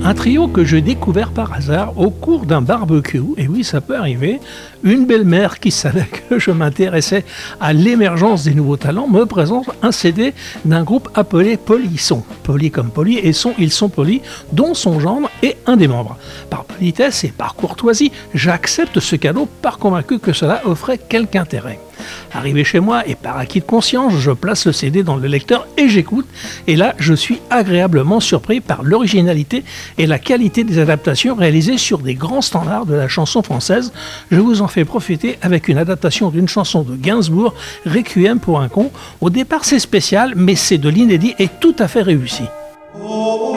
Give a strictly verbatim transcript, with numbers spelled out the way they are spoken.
Un trio que j'ai découvert par hasard au cours d'un barbecue, et oui, ça peut arriver. Une belle-mère qui savait que je m'intéressais à l'émergence des nouveaux talents me présente un C D d'un groupe appelé Polisson. Poli comme poli, et son Ils sont polis, dont son gendre est un des membres. Par politesse et par courtoisie, j'accepte ce cadeau par convaincu que cela offrait quelque intérêt. Arrivé chez moi et par acquis de conscience, je place le C D dans le lecteur et j'écoute. Et là, je suis agréablement surpris par l'originalité et la qualité des adaptations réalisées sur des grands standards de la chanson française. Je vous en fais profiter avec une adaptation d'une chanson de Gainsbourg, Requiem pour un con. Au départ, c'est spécial, mais c'est de l'inédit et tout à fait réussi. Oh.